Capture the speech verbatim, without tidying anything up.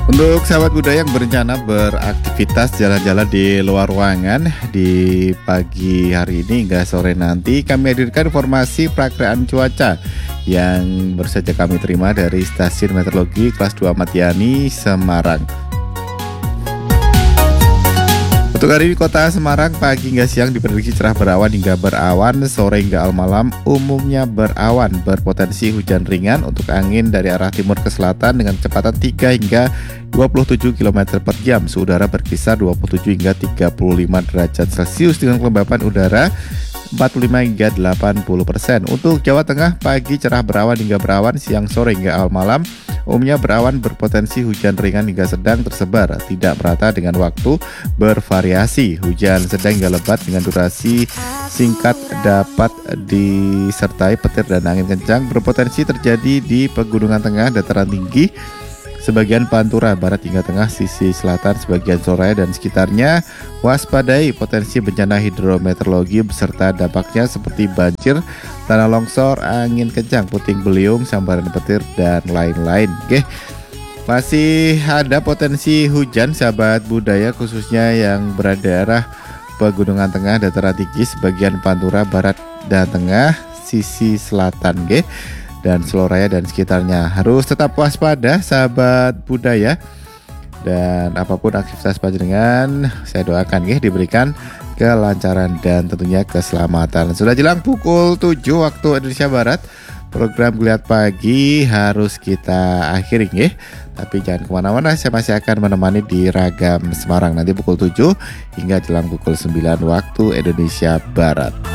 Untuk sahabat budaya yang berencana beraktivitas jalan-jalan di luar ruangan di pagi hari ini hingga sore nanti, kami hadirkan informasi perakiraan cuaca yang baru saja kami terima dari Stasiun Meteorologi Kelas dua Ahmad Yani, Semarang. Untuk hari ini Kota Semarang pagi hingga siang diprediksi cerah berawan hingga berawan, sore hingga al malam umumnya berawan, berpotensi hujan ringan untuk angin dari arah timur ke selatan dengan kecepatan tiga hingga dua puluh tujuh kilometer per jam. Suhu udara berkisar dua puluh tujuh hingga tiga puluh lima derajat Celcius dengan kelembapan udara empat puluh lima hingga delapan puluh persen. Untuk Jawa Tengah pagi cerah berawan hingga berawan, siang sore hingga al malam umumnya berawan, berpotensi hujan ringan hingga sedang tersebar, tidak merata dengan waktu bervariasi. Hujan sedang hingga lebat dengan durasi singkat dapat disertai petir dan angin kencang, berpotensi terjadi di pegunungan tengah, dataran tinggi, sebagian Pantura barat hingga tengah, sisi selatan, sebagian Soraya dan sekitarnya. Waspadai potensi bencana hidrometeorologi beserta dampaknya seperti banjir, tanah longsor, angin kencang, puting beliung, sambaran petir dan lain-lain. Oke. Masih ada potensi hujan sahabat budaya khususnya yang berada di arah pegunungan tengah, dataran tinggi, sebagian Pantura barat dan tengah, sisi selatan, oke, dan Seloraya dan sekitarnya. Harus tetap waspada sahabat budaya, dan apapun aktivitas panjenengan saya doakan ya diberikan kelancaran dan tentunya keselamatan. Sudah jelang pukul tujuh waktu Indonesia Barat, program Geliat Pagi harus kita akhiri ya. Tapi jangan kemana-mana, saya masih akan menemani di Ragam Semarang nanti pukul tujuh hingga jelang pukul sembilan waktu Indonesia Barat.